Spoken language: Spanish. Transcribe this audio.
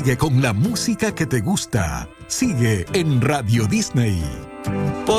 Sigue con la música que te gusta. Sigue en Radio Disney.